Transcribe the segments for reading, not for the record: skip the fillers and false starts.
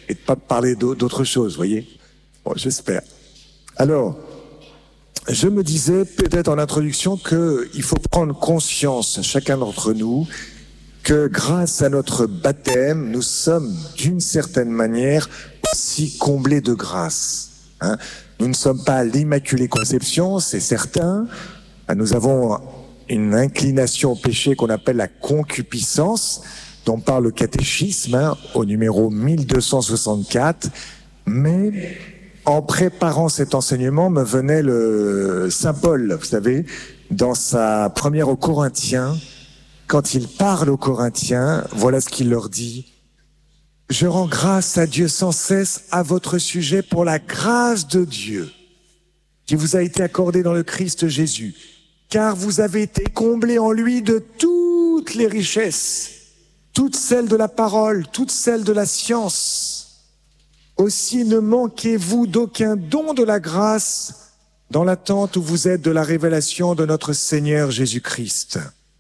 et de pas parler d'autre chose, vous voyez. Bon, j'espère. Alors, je me disais peut-être en introduction qu'il faut prendre conscience, chacun d'entre nous, que grâce à notre baptême, nous sommes d'une certaine manière aussi comblés de grâce. Hein. Nous ne sommes pas à l'Immaculée Conception, c'est certain. Nous avons une inclination au péché qu'on appelle la concupiscence, dont parle le catéchisme au numéro 1264. Mais en préparant cet enseignement, me venait le Saint Paul, vous savez, dans sa première aux Corinthiens, quand il parle aux Corinthiens, voilà ce qu'il leur dit. Je rends grâce à Dieu sans cesse à votre sujet pour la grâce de Dieu qui vous a été accordée dans le Christ Jésus, car vous avez été comblés en lui de toutes les richesses, toutes celles de la parole, toutes celles de la science. Aussi ne manquez-vous d'aucun don de la grâce dans l'attente où vous êtes de la révélation de notre Seigneur Jésus-Christ.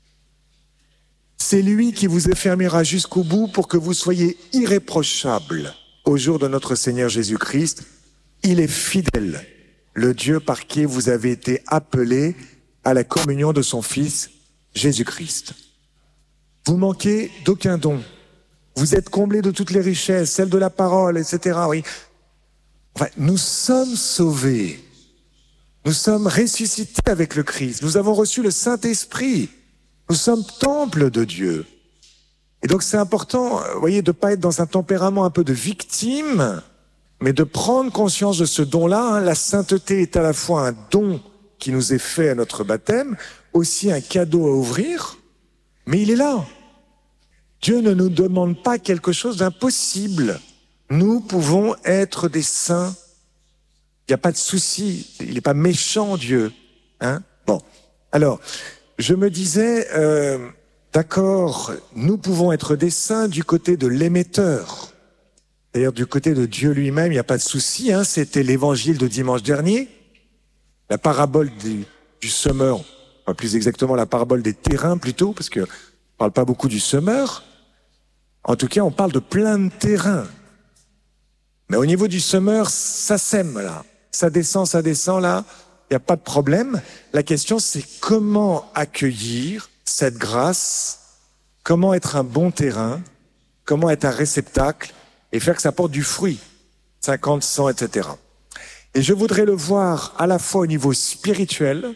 C'est lui qui vous affermira jusqu'au bout pour que vous soyez irréprochables au jour de notre Seigneur Jésus-Christ. Il est fidèle, le Dieu par qui vous avez été appelés à la communion de son Fils Jésus-Christ. Vous manquez d'aucun don. Vous êtes comblés de toutes les richesses, celles de la parole, etc. Oui. Enfin, nous sommes sauvés. Nous sommes ressuscités avec le Christ. Nous avons reçu le Saint-Esprit. Nous sommes temple de Dieu. Et donc c'est important, vous voyez, de ne pas être dans un tempérament un peu de victime, mais de prendre conscience de ce don-là. Hein. La sainteté est à la fois un don qui nous est fait à notre baptême, aussi un cadeau à ouvrir, mais il est là. Dieu ne nous demande pas quelque chose d'impossible. Nous pouvons être des saints. Il n'y a pas de souci. Il n'est pas méchant, Dieu. Hein? Bon. Alors, je me disais, d'accord, nous pouvons être des saints du côté de l'émetteur. D'ailleurs, du côté de Dieu lui-même, il n'y a pas de souci. Hein, c'était l'évangile de dimanche dernier. La parabole du semeur, enfin plus exactement la parabole des terrains plutôt, parce que on parle pas beaucoup du semeur. En tout cas, on parle de plein de terrains. Mais au niveau du semeur, ça sème là. Ça descend là. Il n'y a pas de problème. La question, c'est comment accueillir cette grâce, comment être un bon terrain, comment être un réceptacle et faire que ça porte du fruit, 50, 100, etc. Et je voudrais le voir à la fois au niveau spirituel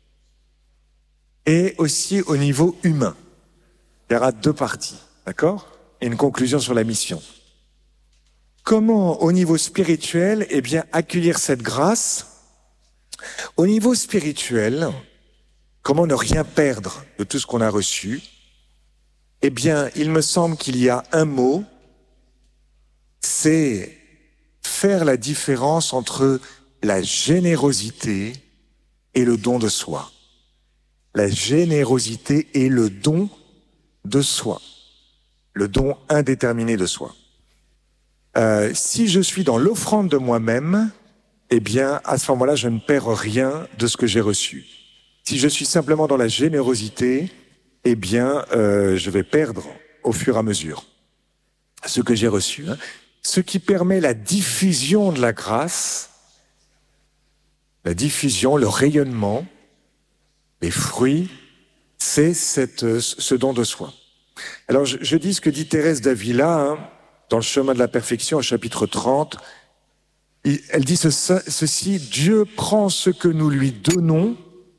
et aussi au niveau humain. Il y aura deux parties, d'accord? Et une conclusion sur la mission. Comment, au niveau spirituel, eh bien, accueillir cette grâce? Au niveau spirituel, comment ne rien perdre de tout ce qu'on a reçu? Eh bien, il me semble qu'il y a un mot, c'est faire la différence entre la générosité et le don de soi. La générosité et le don de soi. Le don indéterminé de soi. Si je suis dans l'offrande de moi-même, eh bien, à ce moment-là, je ne perds rien de ce que j'ai reçu. Si je suis simplement dans la générosité, eh bien, je vais perdre au fur et à mesure ce que j'ai reçu. Hein. Ce qui permet la diffusion de la grâce, la diffusion, le rayonnement, les fruits, c'est ce don de soi. Alors, je dis ce que dit Thérèse d'Avila, hein, dans le chemin de la perfection, au chapitre 30, elle dit ceci, Dieu prend ce que nous lui donnons,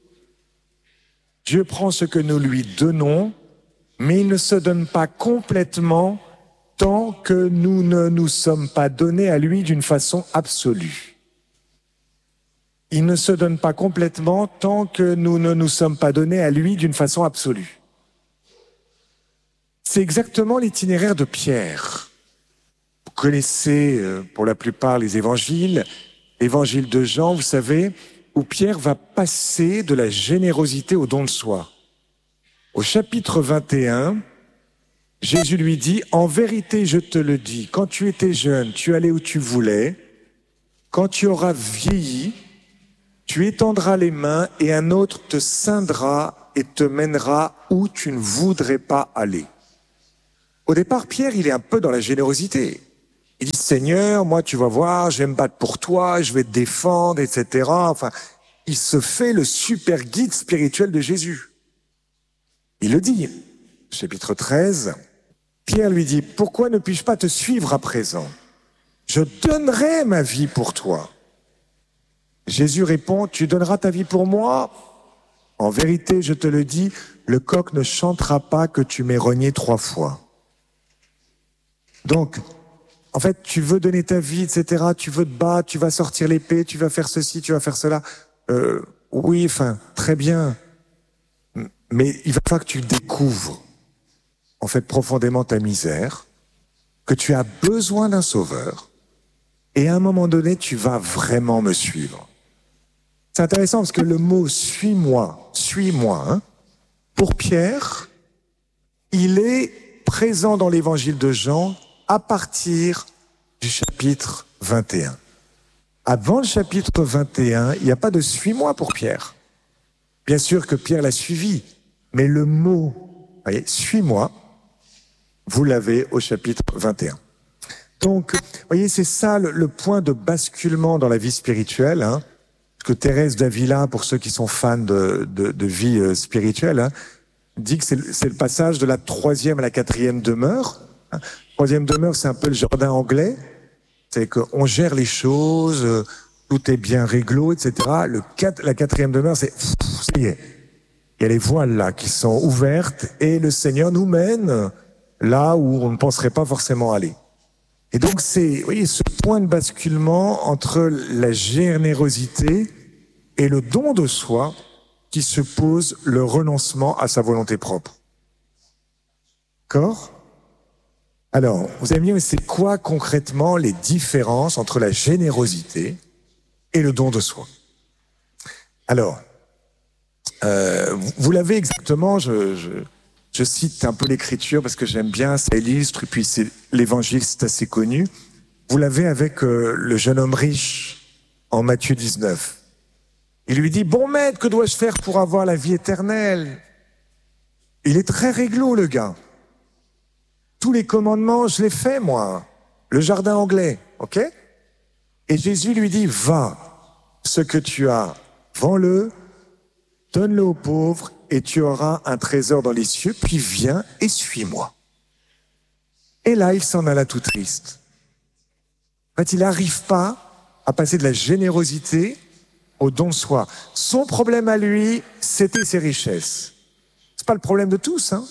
mais il ne se donne pas complètement tant que nous ne nous sommes pas donnés à lui d'une façon absolue. Il ne se donne pas complètement tant que nous ne nous sommes pas donnés à lui d'une façon absolue. C'est exactement l'itinéraire de Pierre. Vous connaissez pour la plupart les évangiles, l'évangile de Jean, vous savez, où Pierre va passer de la générosité au don de soi. Au chapitre 21, Jésus lui dit, « En vérité, je te le dis, quand tu étais jeune, tu allais où tu voulais. Quand tu auras vieilli, tu étendras les mains et un autre te ceindra et te mènera où tu ne voudrais pas aller. » Au départ, Pierre, il est un peu dans la générosité. Il dit, Seigneur, moi, tu vas voir, je vais me battre pour toi, je vais te défendre, etc. Enfin, il se fait le super guide spirituel de Jésus. Il le dit, chapitre 13, Pierre lui dit, pourquoi ne puis-je pas te suivre à présent? Je donnerai ma vie pour toi. Jésus répond, tu donneras ta vie pour moi? En vérité, je te le dis, le coq ne chantera pas que tu m'aies renié 3 fois. Donc, en fait, tu veux donner ta vie, etc. Tu veux te battre, tu vas sortir l'épée, tu vas faire ceci, tu vas faire cela. Oui, enfin, très bien. Mais il va falloir que tu découvres, en fait, profondément ta misère, que tu as besoin d'un sauveur, et à un moment donné, tu vas vraiment me suivre. C'est intéressant parce que le mot « suis-moi », hein, pour Pierre, il est présent dans l'évangile de Jean à partir du chapitre 21. Avant le chapitre 21, il n'y a pas de « suis-moi » pour Pierre. Bien sûr que Pierre l'a suivi, mais le mot « suis-moi », vous l'avez au chapitre 21. Donc, vous voyez, c'est ça le point de basculement dans la vie spirituelle, hein, que Thérèse d'Avila, pour ceux qui sont fans de vie spirituelle, hein, dit que c'est le passage de la 3e à la 4e demeure. 3e demeure, c'est un peu le jardin anglais. C'est qu'on gère les choses, tout est bien réglo, etc. La 4e demeure, c'est ça y est. Il y a les voiles là qui sont ouvertes et le Seigneur nous mène là où on ne penserait pas forcément aller. Et donc c'est, vous voyez, ce point de basculement entre la générosité et le don de soi qui suppose le renoncement à sa volonté propre. D'accord ? Alors, vous allez me dire, mais c'est quoi concrètement les différences entre la générosité et le don de soi? Alors, vous l'avez exactement, je cite un peu l'écriture parce que j'aime bien, ça illustre, et puis l'évangile, c'est assez connu. Vous l'avez avec le jeune homme riche en Matthieu 19. Il lui dit, bon maître, que dois-je faire pour avoir la vie éternelle? Il est très réglo, le gars. Tous les commandements, je les fais, moi. Le jardin anglais, ok? Et Jésus lui dit, va, ce que tu as, vends-le, donne-le aux pauvres, et tu auras un trésor dans les cieux, puis viens et suis-moi. Et là, il s'en alla tout triste. En fait, il n'arrive pas à passer de la générosité au don de soi. Son problème à lui, c'était ses richesses. C'est pas le problème de tous, hein.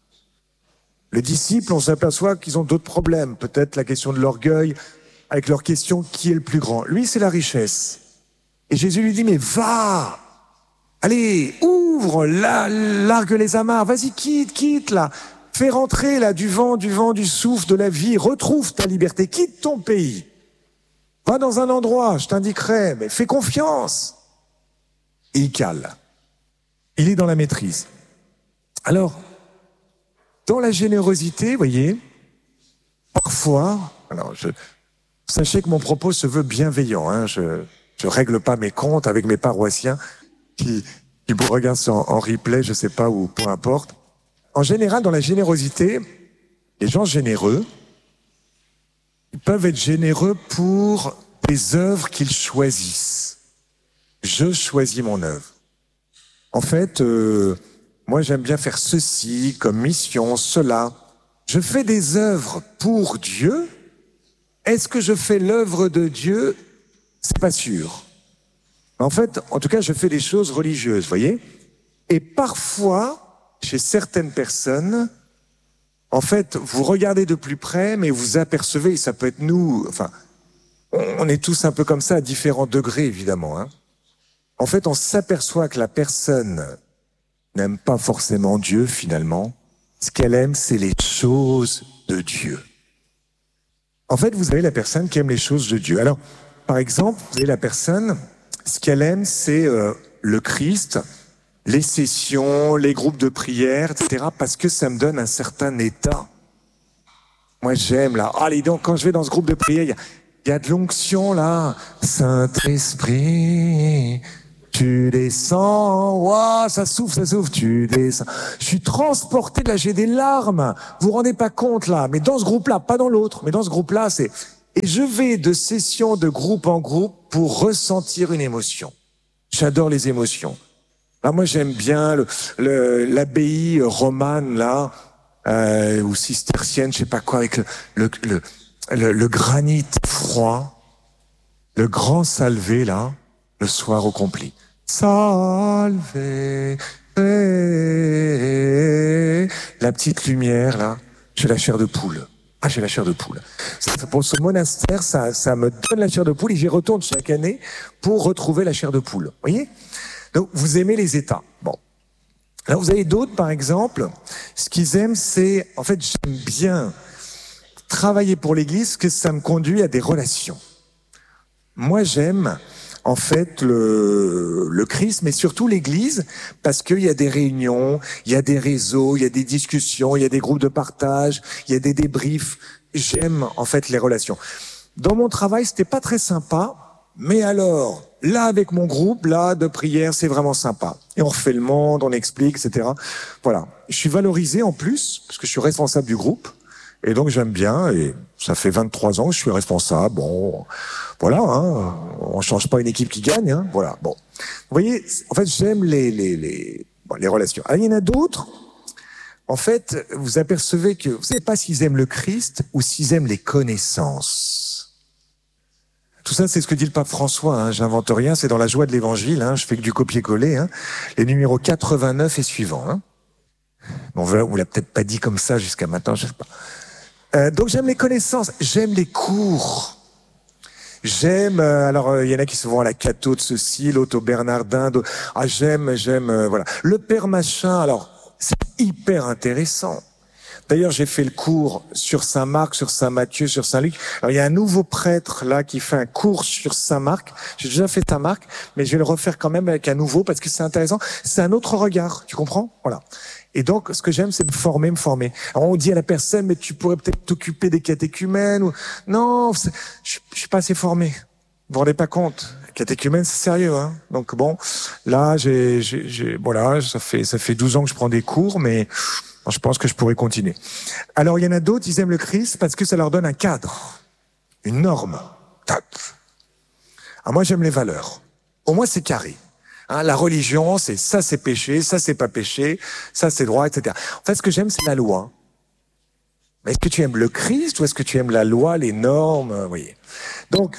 Les disciples, on s'aperçoit qu'ils ont d'autres problèmes. Peut-être la question de l'orgueil, avec leur question, qui est le plus grand? Lui, c'est la richesse. Et Jésus lui dit, mais va! Allez, ouvre, largue les amarres, vas-y, quitte, là. Fais rentrer, là, du vent, du souffle, de la vie. Retrouve ta liberté, quitte ton pays. Va dans un endroit, je t'indiquerai, mais fais confiance. Et il cale. Il est dans la maîtrise. Alors, dans la générosité, vous voyez, parfois, alors sachez que mon propos se veut bienveillant, hein, je règle pas mes comptes avec mes paroissiens qui vous regardent en replay, je sais pas, ou peu importe. En général, dans la générosité, les gens généreux, ils peuvent être généreux pour des œuvres qu'ils choisissent. Je choisis mon œuvre. En fait, moi j'aime bien faire ceci comme mission, cela. Je fais des œuvres pour Dieu. Est-ce que je fais l'œuvre de Dieu? C'est pas sûr. En fait, en tout cas, je fais des choses religieuses, voyez. Et parfois, chez certaines personnes, en fait, vous regardez de plus près, mais vous apercevez, ça peut être nous, enfin, on est tous un peu comme ça à différents degrés, évidemment, hein. En fait, on s'aperçoit que la personne n'aime pas forcément Dieu, finalement. Ce qu'elle aime, c'est les choses de Dieu. En fait, vous avez la personne qui aime les choses de Dieu. Alors, par exemple, vous avez la personne, ce qu'elle aime, c'est le Christ, les sessions, les groupes de prière, etc., parce que ça me donne un certain état. Moi, j'aime, là. Allez, donc, quand je vais dans ce groupe de prière, il y a de l'onction, là. Saint-Esprit, tu descends, waouh, ça souffle, tu descends. Je suis transporté, là, j'ai des larmes. Vous vous rendez pas compte, là. Mais dans ce groupe-là, pas dans l'autre, mais dans ce groupe-là, Et je vais de session de groupe en groupe pour ressentir une émotion. J'adore les émotions. Alors moi, j'aime bien l'abbaye romane, là, ou cistercienne, je sais pas quoi, avec le granit froid, le grand salvé, là, le soir au complet. Salve, la petite lumière, là, j'ai la chair de poule. Ah, j'ai la chair de poule. Pour ce monastère, ça me donne la chair de poule et j'y retourne chaque année pour retrouver la chair de poule. Vous voyez? Donc, vous aimez les états. Bon. Alors, vous avez d'autres, par exemple, ce qu'ils aiment, c'est, en fait, j'aime bien travailler pour l'Église, parce que ça me conduit à des relations. Moi, j'aime, en fait, le Christ, mais surtout l'Église, parce qu'il y a des réunions, il y a des réseaux, il y a des discussions, il y a des groupes de partage, il y a des débriefs. J'aime, en fait, les relations. Dans mon travail, c'était pas très sympa, mais alors, là, avec mon groupe, là, de prière, c'est vraiment sympa. Et on refait le monde, on explique, etc. Voilà. Je suis valorisé en plus, parce que je suis responsable du groupe. Et donc, j'aime bien, et ça fait 23 ans que je suis responsable. Bon, voilà, hein. On change pas une équipe qui gagne, hein. Voilà, bon. Vous voyez, en fait, j'aime les relations. Alors, il y en a d'autres. En fait, vous apercevez que, vous savez pas s'ils aiment le Christ ou s'ils aiment les connaissances. Tout ça, c'est ce que dit le pape François, hein. J'invente rien, c'est dans la joie de l'évangile, hein. Je fais que du copier-coller, hein. Les numéros 89 et suivants, hein. Bon, voilà, on l'a peut-être pas dit comme ça jusqu'à maintenant, je sais pas. Donc j'aime les connaissances, j'aime les cours. J'aime, alors il y en a qui se vont à la Cato de ceci, l'autre au Bernardin, j'aime, voilà. Le Père Machin, alors c'est hyper intéressant. D'ailleurs, j'ai fait le cours sur Saint-Marc, sur Saint-Matthieu, sur Saint-Luc. Alors, il y a un nouveau prêtre, là, qui fait un cours sur Saint-Marc. J'ai déjà fait Saint-Marc, mais je vais le refaire quand même avec un nouveau parce que c'est intéressant. C'est un autre regard. Tu comprends? Voilà. Et donc, ce que j'aime, c'est me former. Alors, on dit à la personne, mais tu pourrais peut-être t'occuper des catéchumènes ou, non, je suis pas assez formé. Vous vous rendez pas compte? Catéchumène, c'est sérieux, hein. Donc bon, là, voilà, ça fait 12 ans que je prends des cours, mais je pense que je pourrais continuer. Alors, il y en a d'autres, ils aiment le Christ parce que ça leur donne un cadre, une norme. Alors, moi, j'aime les valeurs. Au moins, c'est carré. Hein, la religion, c'est ça, c'est péché, ça, c'est pas péché, ça, c'est droit, etc. En fait, ce que j'aime, c'est la loi. Mais est-ce que tu aimes le Christ ou est-ce que tu aimes la loi, les normes, vous voyez? Donc,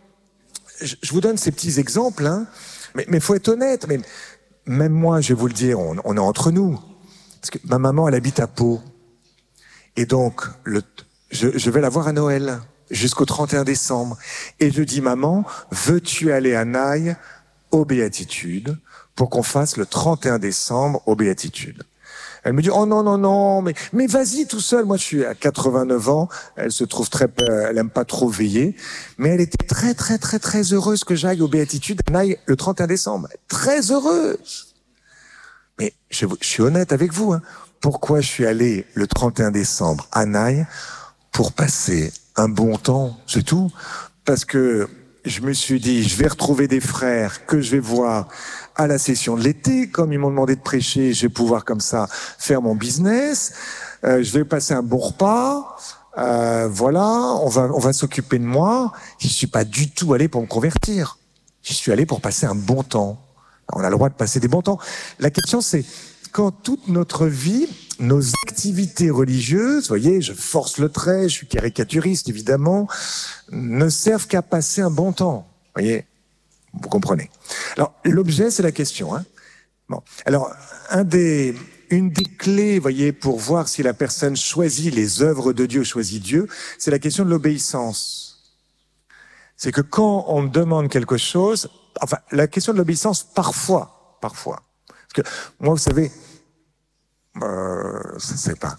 je vous donne ces petits exemples, hein, mais faut être honnête. Mais même moi, je vais vous le dire, on est entre nous. Parce que ma maman, elle habite à Pau. Et donc, je vais la voir à Noël, jusqu'au 31 décembre. Et je dis, maman, veux-tu aller à Naï aux Béatitudes pour qu'on fasse le 31 décembre aux Béatitudes? Elle me dit, oh non, mais vas-y tout seul. Moi, je suis à 89 ans. Elle se trouve elle aime pas trop veiller. Mais elle était très heureuse que j'aille aux Béatitudes à Naï le 31 décembre. Très heureuse. Mais je suis honnête avec vous, hein. Pourquoi je suis allé le 31 décembre à Naï? Pour passer un bon temps, c'est tout. Parce que je me suis dit, je vais retrouver des frères que je vais voir à la session de l'été. Comme ils m'ont demandé de prêcher, je vais pouvoir comme ça faire mon business. Je vais passer un bon repas. Voilà, on va s'occuper de moi. Je suis pas du tout allé pour me convertir. Je suis allé pour passer un bon temps. On a le droit de passer des bons temps. La question, c'est quand toute notre vie, nos activités religieuses, vous voyez, je force le trait, je suis caricaturiste, évidemment, ne servent qu'à passer un bon temps. Vous voyez, vous comprenez. Alors, l'objet, c'est la question, hein. Bon. Alors, une des clés, vous voyez, pour voir si la personne choisit les œuvres de Dieu, choisit Dieu, c'est la question de l'obéissance. C'est que quand on me demande quelque chose, enfin, la question de l'obéissance, parfois. Parce que, moi, vous savez, je sais pas.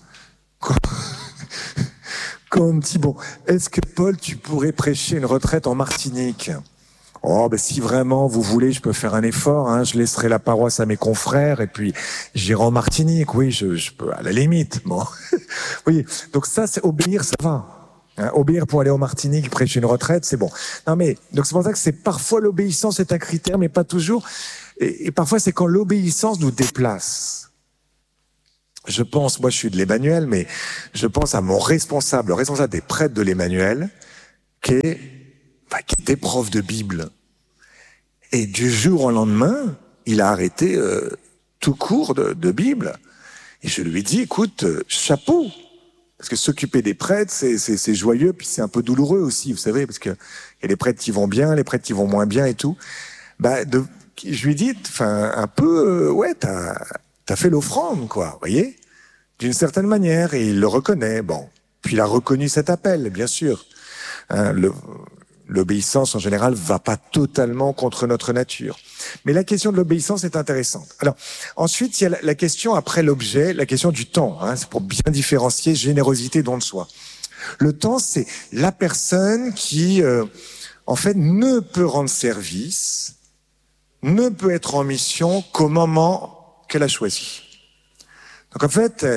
Quand on me dit, bon, est-ce que Paul, tu pourrais prêcher une retraite en Martinique? Oh, ben, si vraiment vous voulez, je peux faire un effort, hein. Je laisserai la paroisse à mes confrères et puis j'irai en Martinique. Oui, je peux, à la limite. Bon. Oui. Donc ça, c'est obéir, ça va. Hein, obéir pour aller en Martinique, prêcher une retraite, c'est bon. Non mais, donc c'est pour ça que c'est parfois l'obéissance est un critère, mais pas toujours. Et parfois c'est quand l'obéissance nous déplace. Je pense, moi je suis de l'Emmanuel, mais je pense à mon responsable, le responsable des prêtres de l'Emmanuel, qui était prof de Bible. Et du jour au lendemain, il a arrêté tout cours de Bible. Et je lui ai dit, écoute, chapeau. Parce que s'occuper des prêtres, c'est joyeux, puis c'est un peu douloureux aussi, vous savez, parce que il y a les prêtres qui vont bien, les prêtres qui vont moins bien et tout. Je lui ai dit, un peu, ouais, t'as fait l'offrande, quoi, vous voyez, d'une certaine manière, et il le reconnaît. Bon, puis il a reconnu cet appel, bien sûr. Hein, l'obéissance en général va pas totalement contre notre nature. Mais la question de l'obéissance est intéressante. Alors, ensuite, il y a la question après l'objet, la question du temps. Hein, c'est pour bien différencier générosité, don de soi. Le temps, c'est la personne qui, en fait, ne peut rendre service, ne peut être en mission qu'au moment qu'elle a choisi. Donc, en fait,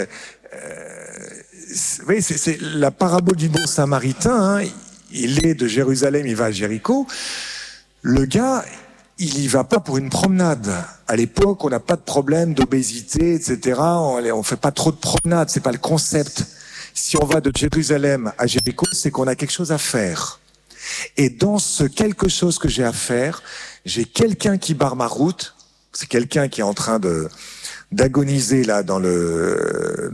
vous voyez, c'est la parabole du bon samaritain. Hein, il est de Jérusalem, il va à Jéricho. Le gars, il y va pas pour une promenade. À l'époque, on n'a pas de problème d'obésité, etc. On fait pas trop de promenades, c'est pas le concept. Si on va de Jérusalem à Jéricho, c'est qu'on a quelque chose à faire. Et dans ce quelque chose que j'ai à faire, j'ai quelqu'un qui barre ma route. C'est quelqu'un qui est en train d'agoniser là dans le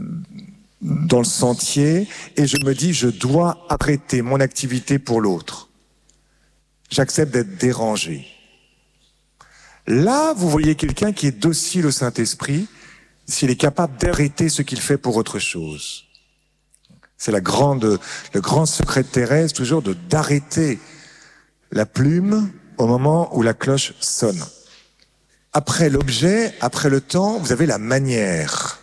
sentier, et je me dis, je dois arrêter mon activité pour l'autre. J'accepte d'être dérangé. Là, vous voyez quelqu'un qui est docile au Saint-Esprit, s'il est capable d'arrêter ce qu'il fait pour autre chose. C'est le grand secret de Thérèse, toujours d'arrêter la plume au moment où la cloche sonne. Après l'objet, après le temps, vous avez la manière.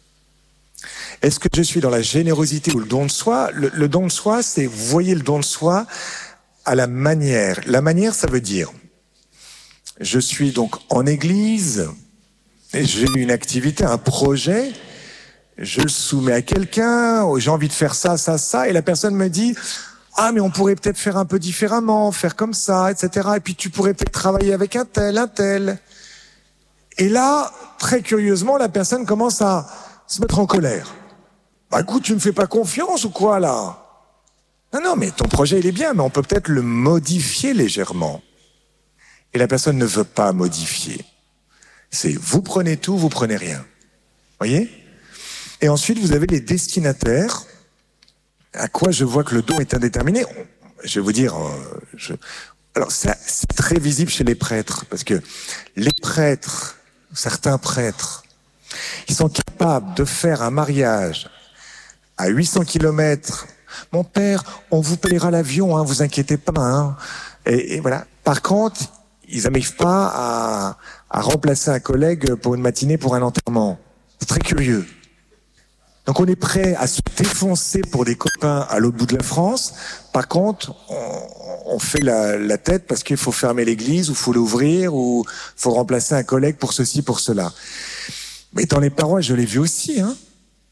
Est-ce que je suis dans la générosité ou le don de soi? Le don de soi, c'est, vous voyez le don de soi à la manière. La manière, ça veut dire, je suis donc en église, et j'ai une activité, un projet, je le soumets à quelqu'un, j'ai envie de faire ça, ça, ça, et la personne me dit, ah, mais on pourrait peut-être faire un peu différemment, faire comme ça, etc. Et puis tu pourrais peut-être travailler avec un tel. Et là, très curieusement, la personne commence à se mettre en colère. Bah écoute, tu me fais pas confiance ou quoi là? Non, mais ton projet il est bien, mais on peut peut-être le modifier légèrement. Et la personne ne veut pas modifier. C'est vous prenez tout, vous prenez rien. Voyez? Et ensuite, vous avez les destinataires. À quoi je vois que le don est indéterminé? Je vais vous dire, alors c'est très visible chez les prêtres, parce que les prêtres, certains prêtres, ils sont capables de faire un mariage à 800 kilomètres. Mon père, on vous payera l'avion, hein, vous inquiétez pas. Hein. Et voilà. Par contre, ils n'arrivent pas à remplacer un collègue pour une matinée pour un enterrement. C'est très curieux. Donc on est prêt à se défoncer pour des copains à l'autre bout de la France. Par contre, on fait la tête parce qu'il faut fermer l'église, ou faut l'ouvrir, ou faut remplacer un collègue pour ceci, pour cela. Mais dans les paroisses, je l'ai vu aussi. Hein.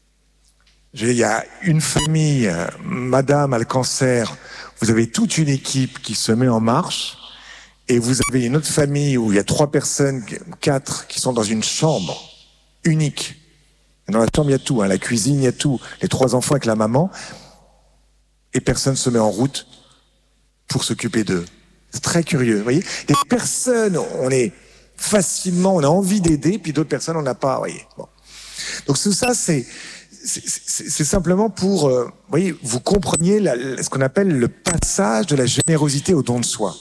Il y a une famille, madame a le cancer, vous avez toute une équipe qui se met en marche, et vous avez une autre famille où il y a 3 personnes, 4, qui sont dans une chambre unique. Dans la chambre, il y a tout, hein, la cuisine, il y a tout, les 3 enfants avec la maman, et personne se met en route pour s'occuper d'eux. C'est très curieux, vous voyez. Des personnes, on a envie d'aider, puis d'autres personnes, on n'a pas, vous voyez. Bon. Donc tout ça, c'est simplement pour, vous voyez, vous compreniez ce qu'on appelle le passage de la générosité au don de soi.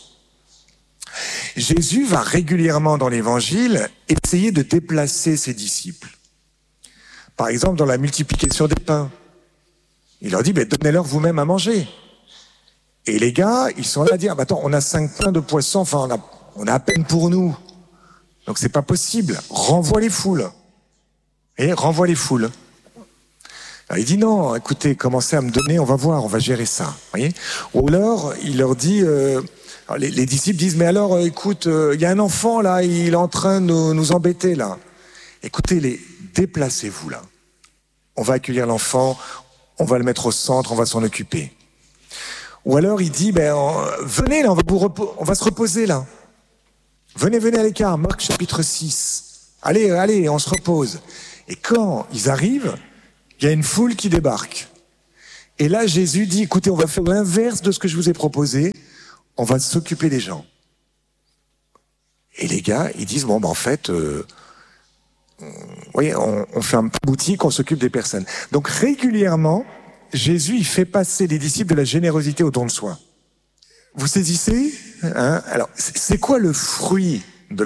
Jésus va régulièrement dans l'évangile essayer de déplacer ses disciples. Par exemple, dans la multiplication des pains, il leur dit, donnez-leur vous-même à manger. Et les gars, ils sont là à dire, attends, on a 5 pains de poisson, enfin, on a à peine pour nous. Donc c'est pas possible. Renvoie les foules. Et renvoie les foules. Alors, il dit non, écoutez, commencez à me donner, on va voir, on va gérer ça. Voyez. Ou alors, il leur dit, les disciples disent, mais alors, écoute, il y a un enfant là, il est en train de nous embêter là. Écoutez, déplacez-vous là. On va accueillir l'enfant, on va le mettre au centre, on va s'en occuper. Ou alors il dit, venez là, on va se reposer là. Venez à l'écart, Marc chapitre 6. Allez, on se repose. Et quand ils arrivent, il y a une foule qui débarque. Et là, Jésus dit, écoutez, on va faire l'inverse de ce que je vous ai proposé. On va s'occuper des gens. Et les gars, ils disent, bon, ben, en fait, vous voyez, on fait un boutique, on s'occupe des personnes. Donc, régulièrement, Jésus, il fait passer les disciples de la générosité au don de soi. Vous saisissez, hein? Alors, c'est quoi le fruit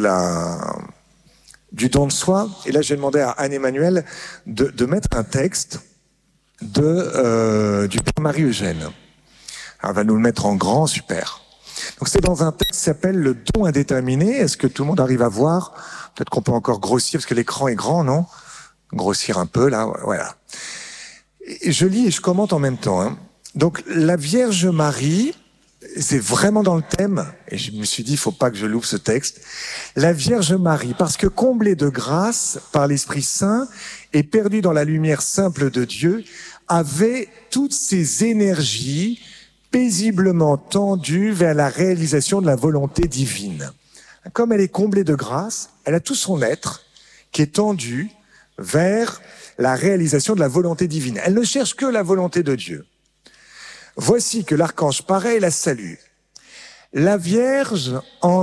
du don de soi? Et là, j'ai demandé à Anne-Emmanuel de mettre un texte du Père Marie-Eugène. Alors, elle va nous le mettre en grand, super. Donc, c'est dans un texte qui s'appelle le don indéterminé. Est-ce que tout le monde arrive à voir? Peut-être qu'on peut encore grossir, parce que l'écran est grand, non? Grossir un peu, là, voilà. Et je lis et je commente en même temps, hein. Donc, la Vierge Marie, c'est vraiment dans le thème, et je me suis dit, il faut pas que je loupe ce texte. La Vierge Marie, parce que comblée de grâce par l'Esprit Saint et perdue dans la lumière simple de Dieu, avait toutes ses énergies paisiblement tendues vers la réalisation de la volonté divine. Comme elle est comblée de grâce, elle a tout son être qui est tendu vers la réalisation de la volonté divine. Elle ne cherche que la volonté de Dieu. Voici que l'archange paraît et la salue. La Vierge,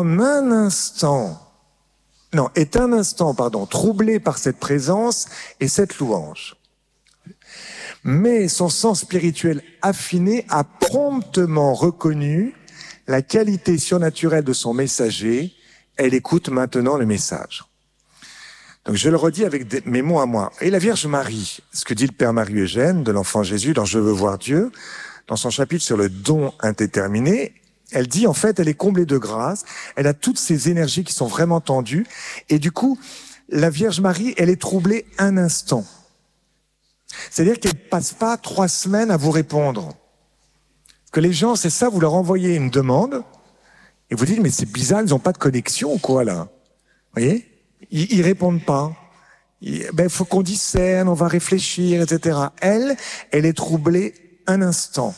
est un instant, troublée par cette présence et cette louange. Mais son sens spirituel affiné a promptement reconnu la qualité surnaturelle de son messager. Elle écoute maintenant le message. Donc je le redis avec mes mots à moi. Et la Vierge Marie, ce que dit le Père Marie-Eugène de l'Enfant Jésus dans Je veux voir Dieu, dans son chapitre sur le don indéterminé, elle dit en fait, elle est comblée de grâce, elle a toutes ces énergies qui sont vraiment tendues, et du coup, la Vierge Marie, elle est troublée un instant. C'est-à-dire qu'elle ne passe pas 3 semaines à vous répondre. Parce que les gens, c'est ça, vous leur envoyez une demande, et vous dites, mais c'est bizarre, ils n'ont pas de connexion ou quoi là? Vous voyez? Ils répondent pas. Faut qu'on discerne, on va réfléchir, etc. Elle est troublée un instant.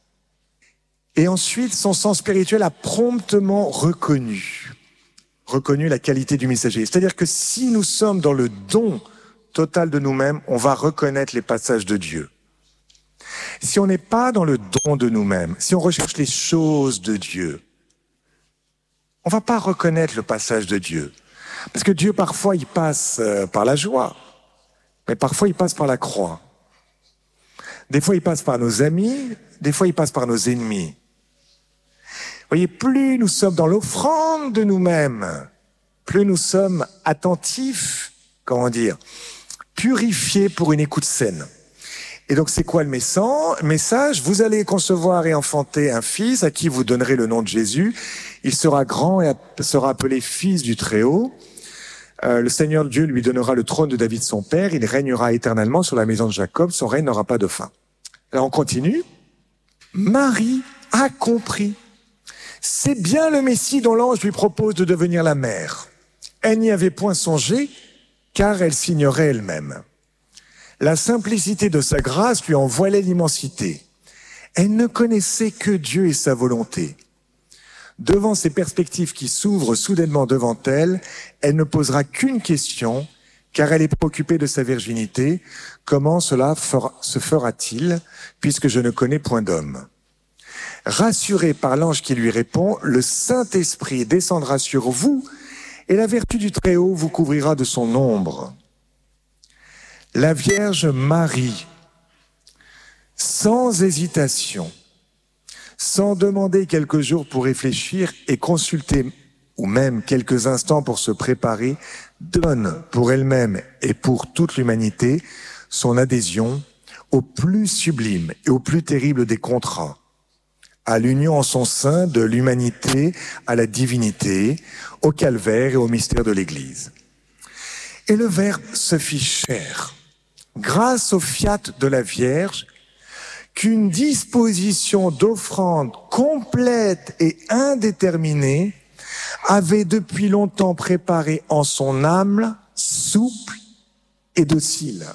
Et ensuite, son sens spirituel a promptement reconnu la qualité du messager. C'est-à-dire que si nous sommes dans le don total de nous-mêmes, on va reconnaître les passages de Dieu. Si on n'est pas dans le don de nous-mêmes, si on recherche les choses de Dieu, on va pas reconnaître le passage de Dieu. Parce que Dieu, parfois, il passe par la joie, mais parfois, il passe par la croix. Des fois, il passe par nos amis, des fois, il passe par nos ennemis. Vous voyez, plus nous sommes dans l'offrande de nous-mêmes, plus nous sommes attentifs, purifiés pour une écoute saine. Et donc, c'est quoi le message? Vous allez concevoir et enfanter un fils à qui vous donnerez le nom de Jésus. Il sera grand et sera appelé fils du Très-Haut. Le Seigneur Dieu lui donnera le trône de David son père. Il régnera éternellement sur la maison de Jacob. Son règne n'aura pas de fin. Alors, on continue. Marie a compris. C'est bien le Messie dont l'ange lui propose de devenir la mère. Elle n'y avait point songé, car elle s'ignorait elle-même. La simplicité de sa grâce lui en voilait l'immensité. Elle ne connaissait que Dieu et sa volonté. Devant ces perspectives qui s'ouvrent soudainement devant elle, elle ne posera qu'une question, car elle est préoccupée de sa virginité. Comment cela se fera-t-il, puisque je ne connais point d'homme? Rassurée par l'ange qui lui répond, le Saint-Esprit descendra sur vous, et la vertu du Très-Haut vous couvrira de son ombre. La Vierge Marie, sans hésitation, sans demander quelques jours pour réfléchir et consulter, ou même quelques instants pour se préparer, donne pour elle-même et pour toute l'humanité son adhésion au plus sublime et au plus terrible des contrats, à l'union en son sein de l'humanité à la divinité, au calvaire et au mystère de l'Église. Et le Verbe se fit chair, grâce au fiat de la Vierge, qu'une disposition d'offrande complète et indéterminée avait depuis longtemps préparé en son âme souple et docile.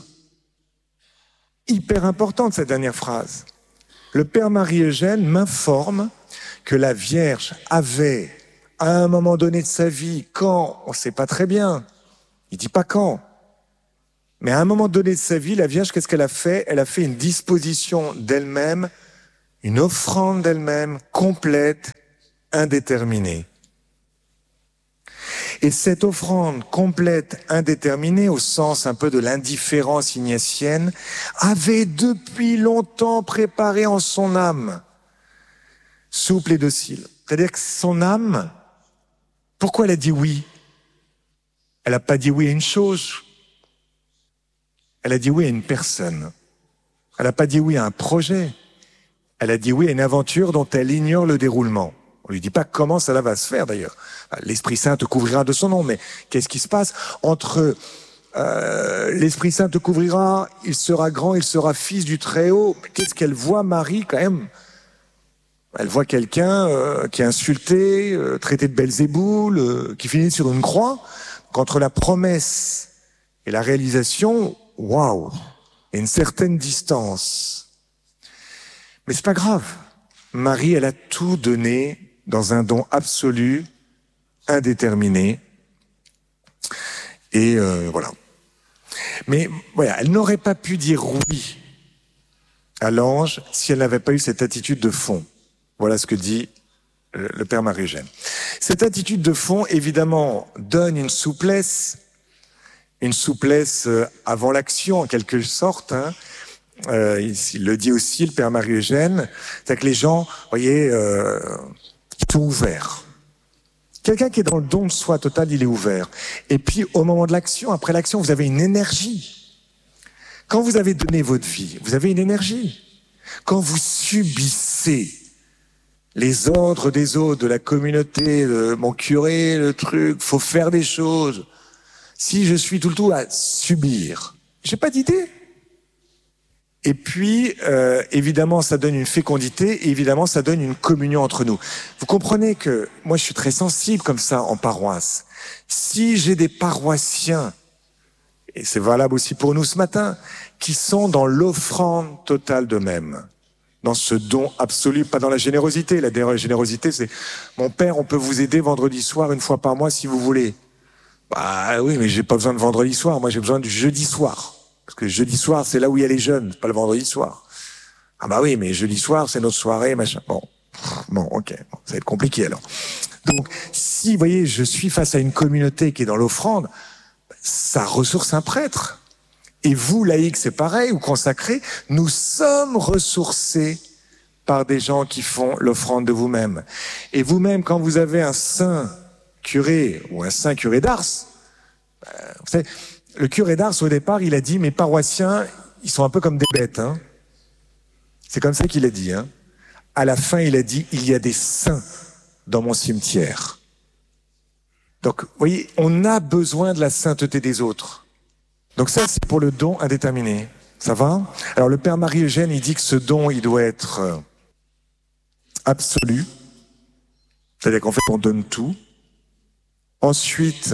Hyper importante cette dernière phrase. Le Père Marie-Eugène m'informe que la Vierge avait, à un moment donné de sa vie, quand, on ne sait pas très bien, il dit pas quand, Mais à un moment donné de sa vie, la Vierge, qu'est-ce qu'elle a fait? Elle a fait une disposition d'elle-même, une offrande d'elle-même, complète, indéterminée. Et cette offrande complète, indéterminée, au sens un peu de l'indifférence ignatienne, avait depuis longtemps préparé en son âme, souple et docile. C'est-à-dire que son âme, pourquoi elle a dit oui? Elle n'a pas dit oui à une chose. Elle a dit oui à une personne. Elle n'a pas dit oui à un projet. Elle a dit oui à une aventure dont elle ignore le déroulement. On lui dit pas comment ça va se faire d'ailleurs. L'Esprit Saint te couvrira de son nom, mais qu'est-ce qui se passe entre l'Esprit Saint te couvrira, il sera grand, il sera fils du Très-Haut. Qu'est-ce qu'elle voit, Marie, quand même? Elle voit quelqu'un qui est insulté, traité de Belzéboul, qui finit sur une croix. Qu'entre la promesse et la réalisation, waouh, il y a une certaine distance. Mais c'est pas grave. Marie, elle a tout donné dans un don absolu, indéterminé. Et voilà. Mais voilà, elle n'aurait pas pu dire oui à l'ange si elle n'avait pas eu cette attitude de fond. Voilà ce que dit le Père Marie-Eugène. Cette attitude de fond, évidemment, donne une souplesse avant l'action, en quelque sorte. Hein. Il le dit aussi, le Père Marie-Eugène, c'est que les gens, vous voyez, sont ouverts. Quelqu'un qui est dans le don de soi total, il est ouvert. Et puis, au moment de l'action, après l'action, vous avez une énergie. Quand vous avez donné votre vie, vous avez une énergie. Quand vous subissez les ordres des autres, de la communauté, de mon curé, le truc, faut faire des choses. Si je suis tout le temps à subir, j'ai pas d'idée. Et puis, évidemment, ça donne une fécondité, et évidemment, ça donne une communion entre nous. Vous comprenez que moi, je suis très sensible comme ça en paroisse. Si j'ai des paroissiens, et c'est valable aussi pour nous ce matin, qui sont dans l'offrande totale d'eux-mêmes, dans ce don absolu, pas dans la générosité. La générosité, c'est « Mon père, on peut vous aider vendredi soir, une fois par mois, si vous voulez. » Bah oui, mais j'ai pas besoin de vendredi soir, moi j'ai besoin du jeudi soir. Parce que jeudi soir, c'est là où il y a les jeunes, pas le vendredi soir. Ah bah oui, mais jeudi soir, c'est notre soirée, machin. Bon, ok, bon, ça va être compliqué alors. Donc, si, vous voyez, je suis face à une communauté qui est dans l'offrande, ça ressource un prêtre. Et vous, laïcs, c'est pareil, ou consacrés, nous sommes ressourcés par des gens qui font l'offrande de vous-même. Et vous-même, quand vous avez un saint curé, ou un saint curé d'Ars, vous savez, le curé d'Ars, au départ, il a dit, mes paroissiens, ils sont un peu comme des bêtes. Hein. C'est comme ça qu'il a dit. Hein. À la fin, il a dit, il y a des saints dans mon cimetière. Donc, vous voyez, on a besoin de la sainteté des autres. Donc ça, c'est pour le don indéterminé. Ça va? Alors, le Père Marie-Eugène, il dit que ce don, il doit être absolu. C'est-à-dire qu'en fait, on donne tout. Ensuite,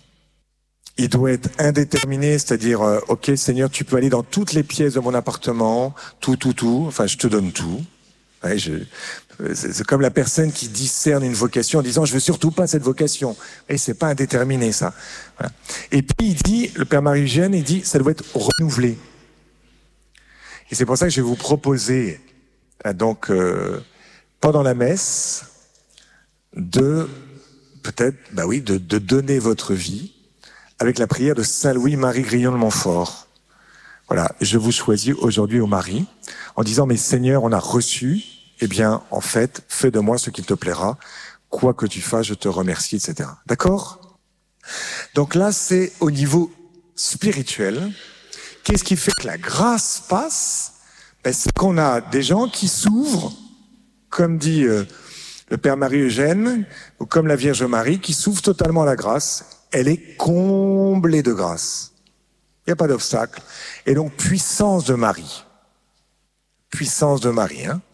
il doit être indéterminé, c'est-à-dire, ok, Seigneur, tu peux aller dans toutes les pièces de mon appartement, tout, enfin, je te donne tout. Ouais, c'est comme la personne qui discerne une vocation en disant, je veux surtout pas cette vocation. Et c'est pas indéterminé, ça. Voilà. Et puis, il dit, le Père Marie-Eugène, il dit, ça doit être renouvelé. Et c'est pour ça que je vais vous proposer, donc, pendant la messe, de donner votre vie avec la prière de Saint Louis-Marie Grillon de Montfort. Voilà, je vous choisis aujourd'hui au Marie, en disant, mais Seigneur, on a reçu, eh bien, en fait, fais de moi ce qu'il te plaira, quoi que tu fasses, je te remercie, etc. D'accord? Donc là, c'est au niveau spirituel. Qu'est-ce qui fait que la grâce passe? C'est qu'on a des gens qui s'ouvrent, comme dit le Père Marie-Eugène, ou comme la Vierge Marie, qui s'ouvre totalement à la grâce. Elle est comblée de grâce. Il n'y a pas d'obstacle. Et donc, puissance de Marie. Puissance de Marie. Hein.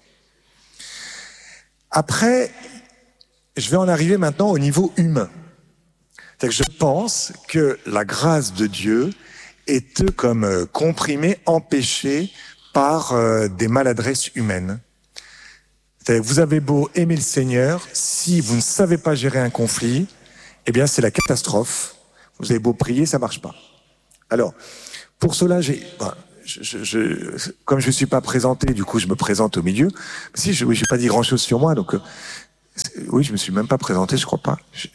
Après, je vais en arriver maintenant au niveau humain. C'est-à-dire que je pense que la grâce de Dieu est comme comprimée, empêchée par des maladresses humaines. C'est-à-dire que vous avez beau aimer le Seigneur, si vous ne savez pas gérer un conflit, eh bien c'est la catastrophe. Vous avez beau prier, ça marche pas. Alors, Pour cela, comme je ne suis pas présenté, du coup, je me présente au milieu. Si, je n'ai pas dit grand-chose sur moi, donc oui, je me suis même pas présenté, je crois pas.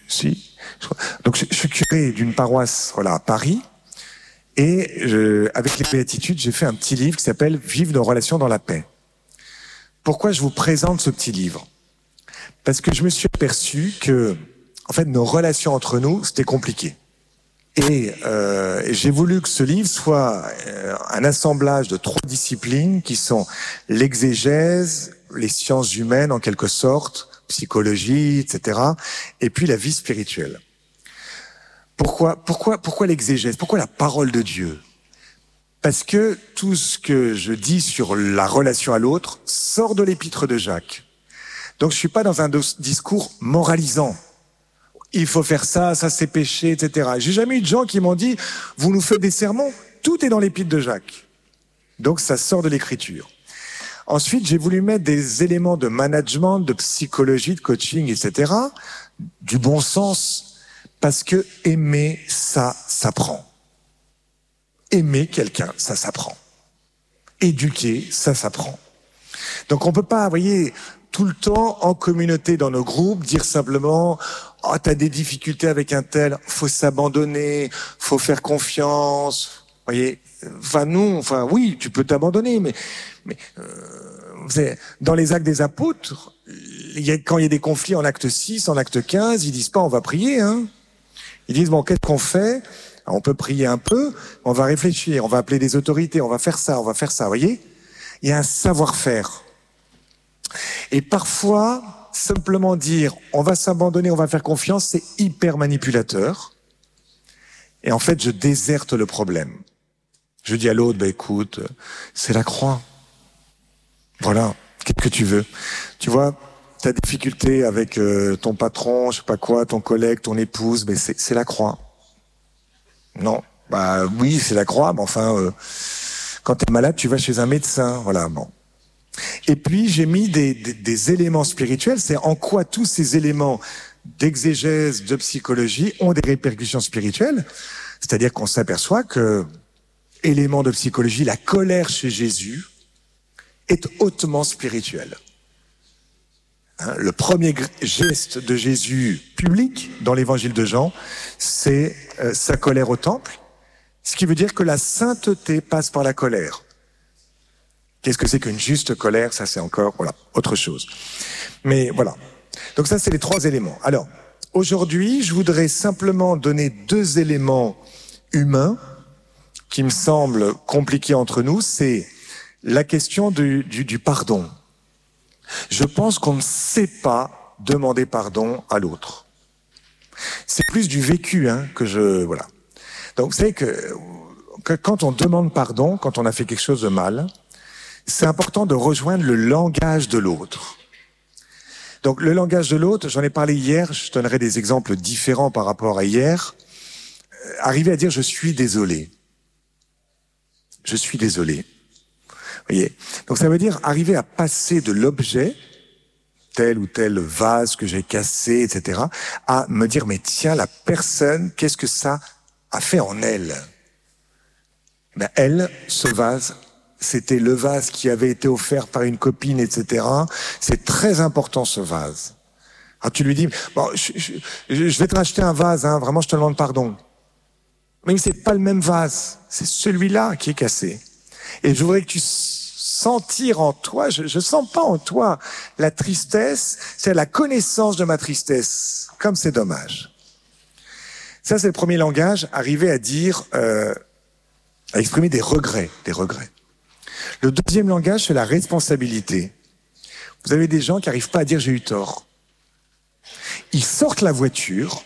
Donc, je suis curé d'une paroisse, voilà, à Paris, et avec les béatitudes, j'ai fait un petit livre qui s'appelle « Vivre nos relations dans la paix ». Pourquoi je vous présente ce petit livre? Parce que je me suis aperçu que, en fait, nos relations entre nous, c'était compliqué. Et j'ai voulu que ce livre soit un assemblage de 3 disciplines qui sont l'exégèse, les sciences humaines en quelque sorte, psychologie, etc. Et puis la vie spirituelle. Pourquoi l'exégèse? Pourquoi la parole de Dieu? Parce que tout ce que je dis sur la relation à l'autre sort de l'épître de Jacques. Donc je suis pas dans un discours moralisant. Il faut faire ça, ça c'est péché, etc. J'ai jamais eu de gens qui m'ont dit, vous nous faites des sermons, tout est dans l'épître de Jacques. Donc ça sort de l'écriture. Ensuite, j'ai voulu mettre des éléments de management, de psychologie, de coaching, etc. Du bon sens, parce que aimer, ça s'apprend. Aimer quelqu'un, ça s'apprend. Éduquer, ça s'apprend. Donc on peut pas, vous voyez, tout le temps en communauté dans nos groupes dire simplement « Oh, t'as des difficultés avec un tel, faut s'abandonner, faut faire confiance. » Vous voyez, oui, tu peux t'abandonner, mais vous savez, dans les actes des apôtres, quand il y a des conflits en acte 6, en acte 15, ils disent pas on va prier, hein. Ils disent bon, qu'est-ce qu'on fait? On peut prier un peu, on va réfléchir, on va appeler des autorités, on va faire ça, vous voyez? Il y a un savoir-faire. Et parfois, simplement dire on va s'abandonner, on va faire confiance, c'est hyper manipulateur. Et en fait, je déserte le problème. Je dis à l'autre, écoute, c'est la croix. Voilà, qu'est-ce que tu veux? Tu vois, ta difficulté avec ton patron, je sais pas quoi, ton collègue, ton épouse, c'est la croix. Non, oui, c'est la croix, mais enfin, quand t'es malade, tu vas chez un médecin, voilà, bon. Et puis, j'ai mis des éléments spirituels, c'est en quoi tous ces éléments d'exégèse, de psychologie ont des répercussions spirituelles. C'est-à-dire qu'on s'aperçoit que, élément de psychologie, la colère chez Jésus est hautement spirituel. Hein, le premier geste de Jésus public dans l'évangile de Jean, c'est sa colère au temple, ce qui veut dire que la sainteté passe par la colère. Qu'est-ce que c'est qu'une juste colère? Ça, c'est encore, voilà, autre chose. Mais voilà. Donc ça, c'est les 3 éléments. Alors, aujourd'hui, je voudrais simplement donner 2 éléments humains qui me semblent compliqués entre nous. C'est la question du pardon. Je pense qu'on ne sait pas demander pardon à l'autre. C'est plus du vécu, hein, voilà. Donc, vous savez que quand on demande pardon, quand on a fait quelque chose de mal, c'est important de rejoindre le langage de l'autre. Donc, le langage de l'autre, j'en ai parlé hier, je donnerai des exemples différents par rapport à hier. Arriver à dire « je suis désolé ». Je suis désolé. Vous voyez? Donc, ça veut dire arriver à passer de l'objet, tel ou tel vase que j'ai cassé, etc., à me dire « mais tiens, la personne, qu'est-ce que ça a fait en elle ?» Elle, ce vase, c'était le vase qui avait été offert par une copine, etc. C'est très important, ce vase. Alors tu lui dis, bon, je vais te racheter un vase, hein, vraiment, je te demande pardon. Mais c'est pas le même vase, c'est celui-là qui est cassé. Et je voudrais que tu sentir en toi, je sens pas en toi la tristesse, c'est la connaissance de ma tristesse. Comme c'est dommage. Ça, c'est le premier langage, arriver à dire, à exprimer des regrets. Le deuxième langage, c'est la responsabilité. Vous avez des gens qui n'arrivent pas à dire « j'ai eu tort ». Ils sortent la voiture,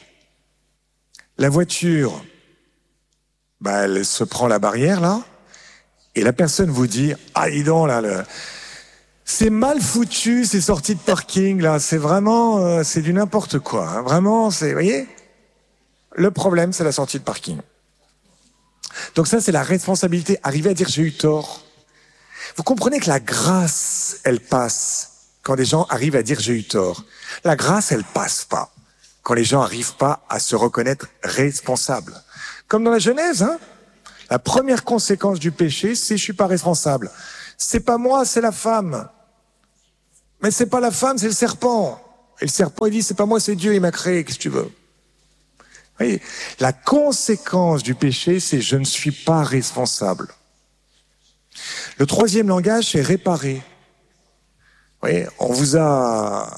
elle se prend la barrière, là, et la personne vous dit « ah, dis donc, là, c'est mal foutu, ces sorties de parking, là, c'est vraiment, c'est du n'importe quoi, hein. Vraiment, vous voyez, le problème, c'est la sortie de parking. » Donc ça, c'est la responsabilité, arriver à dire « j'ai eu tort ». Vous comprenez que la grâce, elle passe quand les gens arrivent à dire « j'ai eu tort ». La grâce, elle passe pas quand les gens n'arrivent pas à se reconnaître responsables. Comme dans la Genèse, hein. La première conséquence du péché, c'est je suis pas responsable. C'est pas moi, c'est la femme. Mais c'est pas la femme, c'est le serpent. Et le serpent, il dit, c'est pas moi, c'est Dieu, il m'a créé, qu'est-ce que tu veux? Vous voyez, la conséquence du péché, c'est je ne suis pas responsable. Le troisième langage, c'est réparer. Vous voyez, on vous a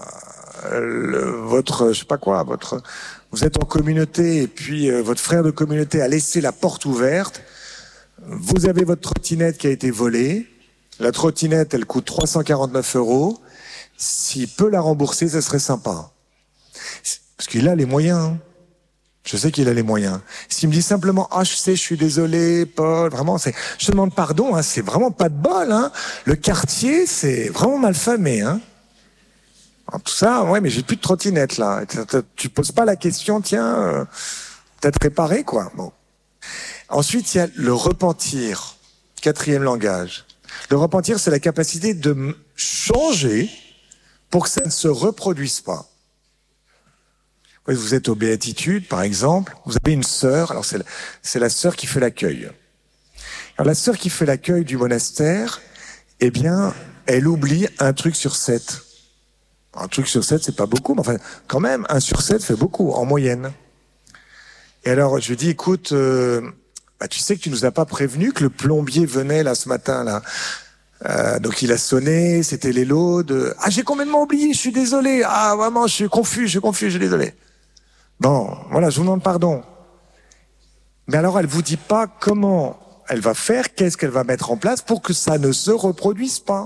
vous êtes en communauté et puis votre frère de communauté a laissé la porte ouverte. Vous avez votre trottinette qui a été volée. La trottinette, elle coûte 349 €. S'il peut la rembourser, ça serait sympa. Parce qu'il a les moyens. Hein. Je sais qu'il a les moyens. S'il me dit simplement, je sais, je suis désolé, Paul, vraiment, je te demande pardon, hein, c'est vraiment pas de bol, hein. Le quartier, c'est vraiment mal famé, hein. Alors, tout ça, ouais, mais j'ai plus de trottinette, là. Tu poses pas la question, tiens, peut-être réparé, quoi. Bon. Ensuite, il y a le repentir. Quatrième langage. Le repentir, c'est la capacité de changer pour que ça ne se reproduise pas. Vous êtes aux Béatitudes, par exemple, vous avez une sœur, alors c'est la sœur qui fait l'accueil. Alors la sœur qui fait l'accueil du monastère, eh bien, elle oublie 1 truc sur 7. Un truc sur 7, c'est pas beaucoup, mais enfin, quand même, 1 sur 7 fait beaucoup, en moyenne. Et alors, je lui dis, écoute, tu sais que tu nous as pas prévenu que le plombier venait, là, ce matin, là. Donc il a sonné, c'était les lots de... j'ai complètement oublié, je suis désolé. Vraiment, je suis confus, je suis désolé. Bon, voilà, je vous demande pardon. Mais alors, elle vous dit pas comment elle va faire, qu'est-ce qu'elle va mettre en place pour que ça ne se reproduise pas.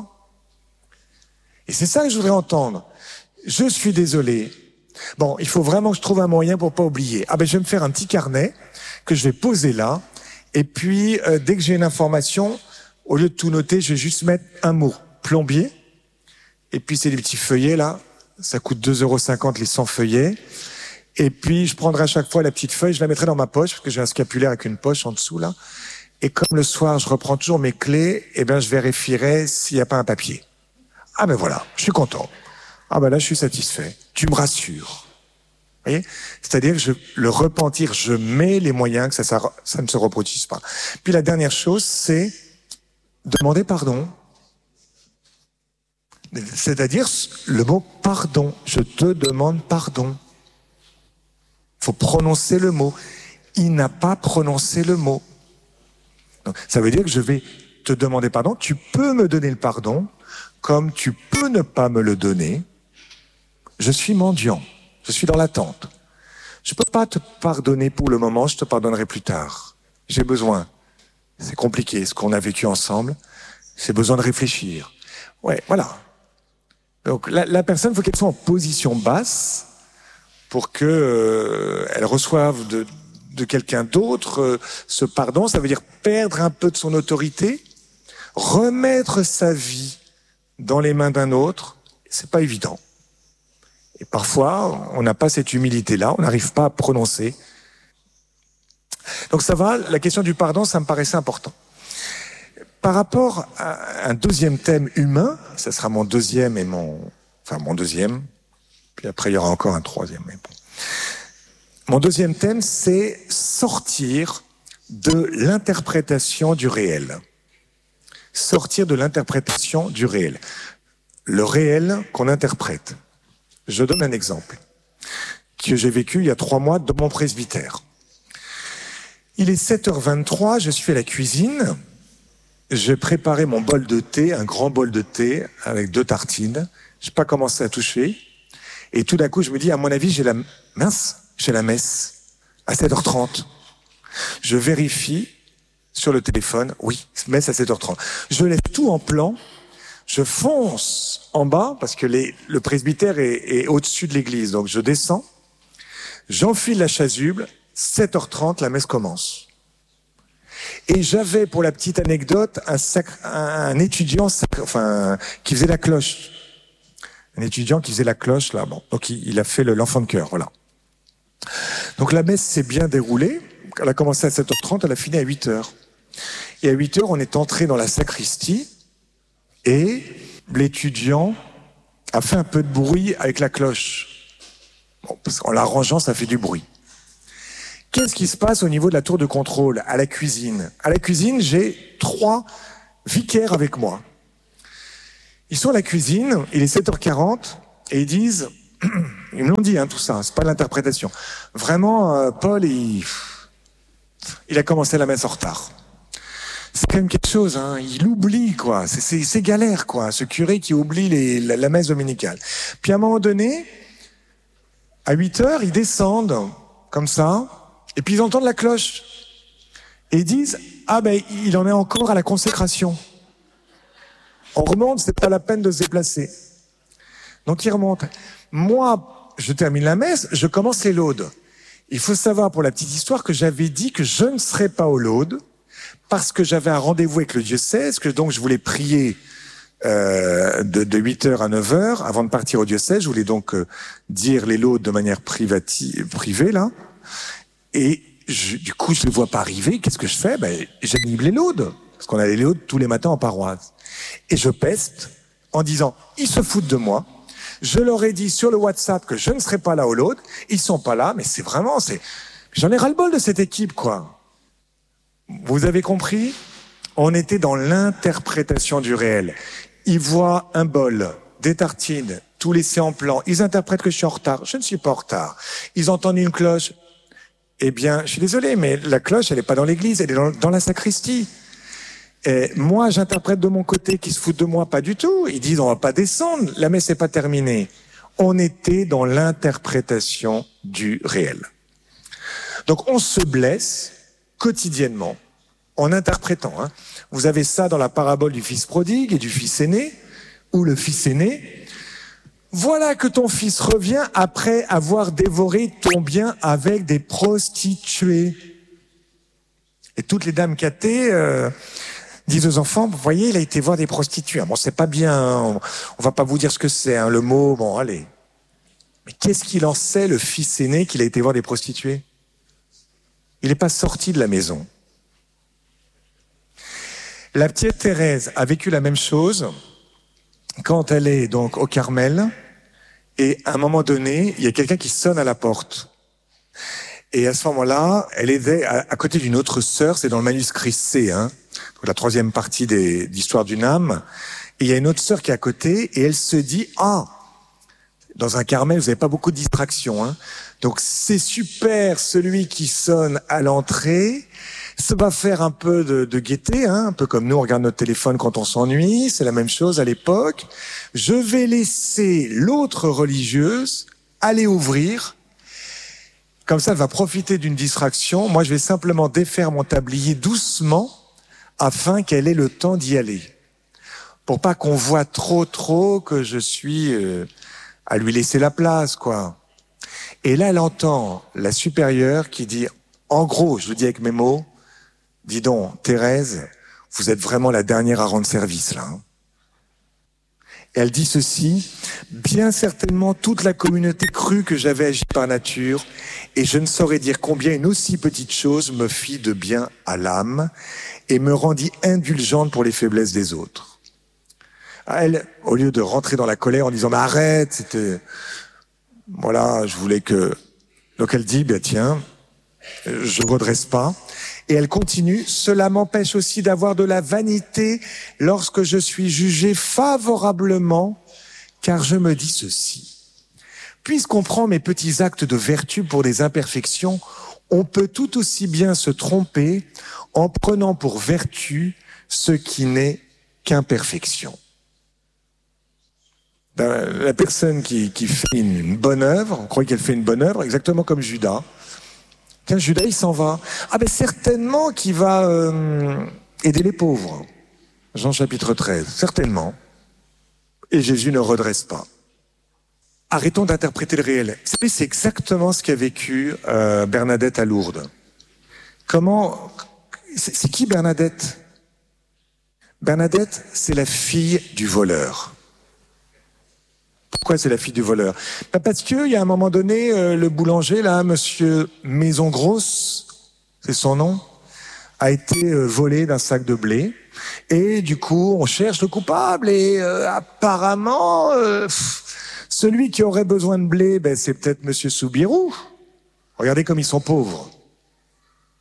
Et c'est ça que je voudrais entendre. Je suis désolé. Bon, il faut vraiment que je trouve un moyen pour pas oublier. Je vais me faire un petit carnet que je vais poser là. Et puis, dès que j'ai une information, au lieu de tout noter, je vais juste mettre un mot. Plombier. Et puis, c'est des petits feuillets là. Ça coûte 2,50 € les 100 feuillets. Et puis, je prendrai à chaque fois la petite feuille, je la mettrai dans ma poche, parce que j'ai un scapulaire avec une poche en dessous, là. Et comme le soir, je reprends toujours mes clés, je vérifierai s'il n'y a pas un papier. Voilà, je suis content. Là, je suis satisfait. Tu me rassures. Vous voyez? C'est-à-dire que le repentir, je mets les moyens que ça ne se reproduise pas. Puis la dernière chose, c'est demander pardon. C'est-à-dire le mot pardon. Je te demande pardon. Il faut prononcer le mot. Il n'a pas prononcé le mot. Donc, ça veut dire que je vais te demander pardon. Tu peux me donner le pardon, comme tu peux ne pas me le donner. Je suis mendiant. Je suis dans l'attente. Je peux pas te pardonner pour le moment, je te pardonnerai plus tard. J'ai besoin. C'est compliqué, ce qu'on a vécu ensemble. J'ai besoin de réfléchir. Ouais, voilà. Donc, la personne, il faut qu'elle soit en position basse pour que elle reçoive de quelqu'un d'autre ce pardon. Ça veut dire perdre un peu de son autorité, remettre sa vie dans les mains d'un autre. C'est pas évident. Et parfois, on n'a pas cette humilité-là, on n'arrive pas à prononcer. Donc ça va, la question du pardon, ça me paraissait important. Par rapport à un deuxième thème humain, ça sera mon deuxième mon deuxième, puis après il y aura encore un troisième. Mais bon. Mon deuxième thème, c'est sortir de l'interprétation du réel. Sortir de l'interprétation du réel. Le réel qu'on interprète. Je donne un exemple que j'ai vécu il y a 3 mois dans mon presbytère. Il est 7h23, je suis à la cuisine. J'ai préparé mon bol de thé, un grand bol de thé avec 2 tartines. Je n'ai pas commencé à toucher. Et tout d'un coup, je me dis, à mon avis, j'ai la messe à 7h30. Je vérifie sur le téléphone. Oui, messe à 7h30. Je laisse tout en plan. Je fonce en bas parce que le presbytère est au-dessus de l'église. Donc je descends, j'enfile la chasuble, 7h30, la messe commence. Et j'avais, pour la petite anecdote, un étudiant qui faisait la cloche. Un étudiant qui faisait la cloche, là. Bon, donc il a fait l'enfant de chœur, voilà. Donc la messe s'est bien déroulée. Elle a commencé à 7h30, elle a fini à 8h. Et à 8h, on est entré dans la sacristie. Et l'étudiant a fait un peu de bruit avec la cloche. Bon, parce qu'en l'arrangeant, ça fait du bruit. Qu'est-ce qui se passe au niveau de la tour de contrôle, à la cuisine? À la cuisine, j'ai 3 vicaires avec moi. Ils sont à la cuisine, il est 7h40, et ils disent, ils me l'ont dit, tout ça, c'est pas l'interprétation. Vraiment, Paul, il a commencé la messe en retard. C'est quand même quelque chose, il oublie, quoi. C'est galère, quoi, ce curé qui oublie la messe dominicale. Puis à un moment donné, à 8h, ils descendent, comme ça, et puis ils entendent la cloche. Et ils disent, il en est encore à la consécration. On remonte, c'est pas la peine de se déplacer. Donc ils remontent. Moi, je termine la messe, je commence les laudes. Il faut savoir, pour la petite histoire, que j'avais dit que je ne serais pas aux laudes, parce que j'avais un rendez-vous avec le diocèse, que donc je voulais prier de 8h à 9h, avant de partir au diocèse. Je voulais donc dire les laudes de manière privée, là. Et du coup, je ne le vois pas arriver. Qu'est-ce que je fais? J'anime les laudes, parce qu'on a les laudes tous les matins en paroisse. Et je peste en disant, ils se foutent de moi. Je leur ai dit sur le WhatsApp que je ne serais pas là au laudes. Ils sont pas là, mais j'en ai ras-le-bol de cette équipe, quoi. Vous avez compris? On était dans l'interprétation du réel. Ils voient un bol, des tartines, tout laissé en plan. Ils interprètent que je suis en retard. Je ne suis pas en retard. Ils entendent une cloche. Eh bien, je suis désolé, mais la cloche, elle n'est pas dans l'église, elle est dans la sacristie. Et moi, j'interprète de mon côté qu'ils se foutent de moi, pas du tout. Ils disent, on va pas descendre, la messe n'est pas terminée. On était dans l'interprétation du réel. Donc, on se blesse quotidiennement en interprétant. Vous avez ça dans la parabole du fils prodigue et du fils aîné, où le fils aîné, voilà que ton fils revient après avoir dévoré ton bien avec des prostituées. Et toutes les dames catées disent aux enfants, vous voyez, il a été voir des prostituées. Bon, c'est pas bien, on va pas vous dire ce que c'est, le mot, bon, allez. Mais qu'est-ce qu'il en sait, le fils aîné, qu'il a été voir des prostituées? Il n'est pas sorti de la maison. La petite Thérèse a vécu la même chose quand elle est donc au Carmel, et à un moment donné, il y a quelqu'un qui sonne à la porte. Et à ce moment-là, elle est à côté d'une autre sœur, c'est dans le manuscrit C, donc la 3e partie d'Histoire d'une âme. Et il y a une autre sœur qui est à côté, et elle se dit, dans un Carmel, vous n'avez pas beaucoup de distractions, donc c'est super, celui qui sonne à l'entrée, ça va faire un peu de gaieté, un peu comme nous, on regarde notre téléphone quand on s'ennuie, c'est la même chose à l'époque. Je vais laisser l'autre religieuse aller ouvrir, comme ça elle va profiter d'une distraction. Moi je vais simplement défaire mon tablier doucement, afin qu'elle ait le temps d'y aller. Pour pas qu'on voit trop que je suis à lui laisser la place, quoi. Et là elle entend la supérieure qui dit, en gros, je le dis avec mes mots, dis donc, Thérèse, vous êtes vraiment la dernière à rendre service, là. Et elle dit ceci, bien certainement toute la communauté crut que j'avais agi par nature, et je ne saurais dire combien une aussi petite chose me fit de bien à l'âme, et me rendit indulgente pour les faiblesses des autres. Elle, au lieu de rentrer dans la colère en disant, mais arrête, c'était, voilà, je voulais que, donc elle dit, tiens, je ne redresse pas. Et elle continue, cela m'empêche aussi d'avoir de la vanité lorsque je suis jugé favorablement, car je me dis ceci. Puisqu'on prend mes petits actes de vertu pour des imperfections, on peut tout aussi bien se tromper en prenant pour vertu ce qui n'est qu'imperfection. La personne qui fait une bonne œuvre, on croit qu'elle fait une bonne œuvre, exactement comme Judas. Tiens, Judas, il s'en va. Certainement qu'il va aider les pauvres. Jean chapitre 13, certainement. Et Jésus ne redresse pas. Arrêtons d'interpréter le réel. Vous savez, c'est exactement ce qu'a vécu Bernadette à Lourdes. C'est qui Bernadette? Bernadette, c'est la fille du voleur. Pourquoi c'est la fille du voleur? Parce qu'il y a un moment donné, le boulanger, là, monsieur Maison Grosse, c'est son nom, a été volé d'un sac de blé. Et du coup, on cherche le coupable. Et apparemment, celui qui aurait besoin de blé, c'est peut-être monsieur Soubirou. Regardez comme ils sont pauvres.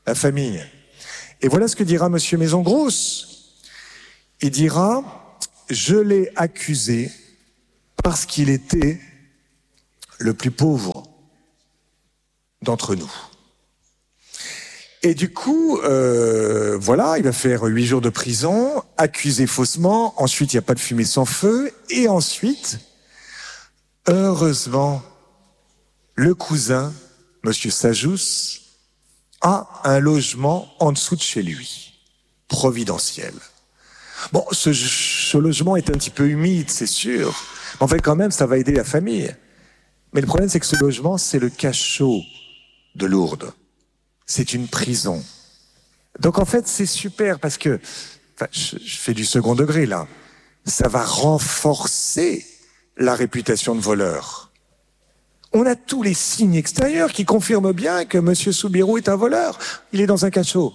la famille. Et voilà ce que dira Monsieur Maison Grosse. Il dira, je l'ai accusé parce qu'il était le plus pauvre d'entre nous. Et du coup, voilà, il va faire 8 jours de prison, accusé faussement, ensuite il n'y a pas de fumée sans feu, et ensuite, heureusement, le cousin, Monsieur Sajous, a un logement en dessous de chez lui, providentiel. Bon, ce logement est un petit peu humide, c'est sûr, mais en fait quand même, ça va aider la famille. Mais le problème, c'est que ce logement, c'est le cachot de Lourdes. C'est une prison. Donc en fait, c'est super parce que, enfin, je fais du second degré là, ça va renforcer la réputation de voleur. On a tous les signes extérieurs qui confirment bien que Monsieur Soubirous est un voleur. Il est dans un cachot.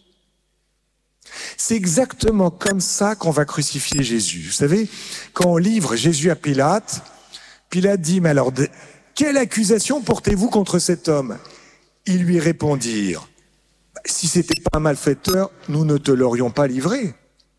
C'est exactement comme ça qu'on va crucifier Jésus. Vous savez, quand on livre Jésus à Pilate, Pilate dit, mais alors, quelle accusation portez-vous contre cet homme ? Ils lui répondirent, si c'était pas un malfaiteur, nous ne te l'aurions pas livré.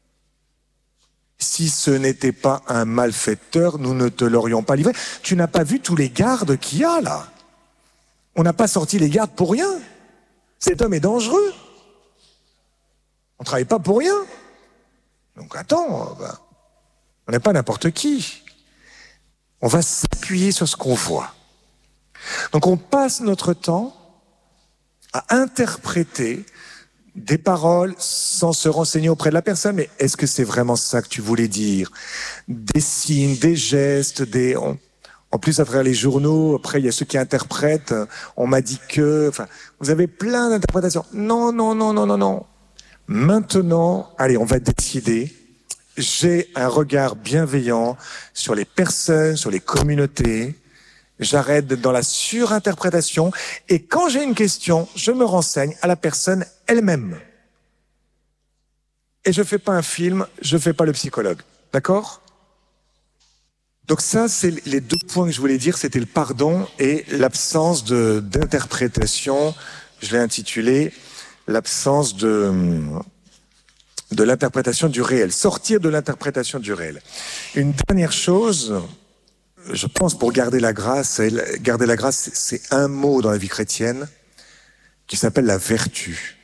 Si ce n'était pas un malfaiteur, nous ne te l'aurions pas livré. Tu n'as pas vu tous les gardes qu'il y a là. On n'a pas sorti les gardes pour rien. Cet homme est dangereux. On ne travaille pas pour rien. Donc attends, on n'est pas n'importe qui. On va s'appuyer sur ce qu'on voit. Donc on passe notre temps à interpréter des paroles sans se renseigner auprès de la personne. Mais est-ce que c'est vraiment ça que tu voulais dire ? Des signes, des gestes, en plus, à travers les journaux, après, il y a ceux qui interprètent. On m'a dit que... Enfin, vous avez plein d'interprétations. Non. Maintenant, allez, on va décider. J'ai un regard bienveillant sur les personnes, sur les communautés. J'arrête dans la surinterprétation. Et quand j'ai une question, je me renseigne à la personne elle-même. Et je fais pas un film, je fais pas le psychologue. D'accord ? Donc ça, c'est les 2 points que je voulais dire. C'était le pardon et l'absence d'interprétation. Je l'ai intitulé l'absence de l'interprétation du réel. Sortir de l'interprétation du réel. Une dernière chose... Je pense pour garder la grâce, c'est un mot dans la vie chrétienne qui s'appelle la vertu.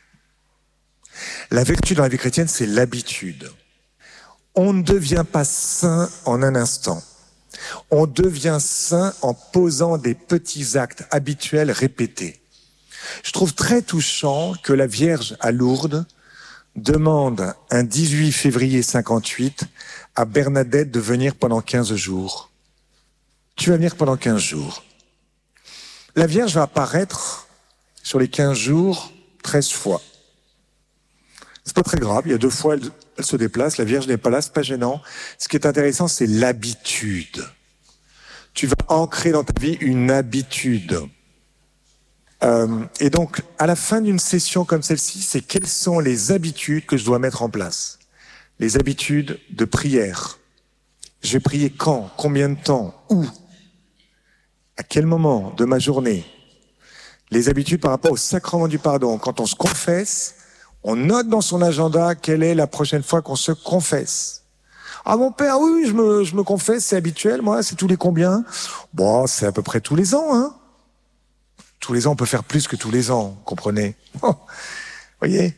La vertu dans la vie chrétienne, c'est l'habitude. On ne devient pas saint en un instant. On devient saint en posant des petits actes habituels répétés. Je trouve très touchant que la Vierge à Lourdes demande un 18 février 58 à Bernadette de venir pendant 15 jours. Tu vas venir pendant 15 jours. La Vierge va apparaître sur les 15 jours 13 fois. C'est pas très grave, il y a 2 fois, elle se déplace, la Vierge n'est pas là, c'est pas gênant. Ce qui est intéressant, c'est l'habitude. Tu vas ancrer dans ta vie une habitude. Et donc, à la fin d'une session comme celle-ci, c'est quelles sont les habitudes que je dois mettre en place. Les habitudes de prière. Je vais prier quand ? Combien de temps ? Où ? À quel moment de ma journée ? Les habitudes par rapport au sacrement du pardon. Quand on se confesse, on note dans son agenda quelle est la prochaine fois qu'on se confesse. Ah mon père, oui, je me confesse, c'est habituel, moi, c'est tous les combien ? Bon, c'est à peu près tous les ans, hein. Tous les ans, on peut faire plus que tous les ans, comprenez ? Voyez ?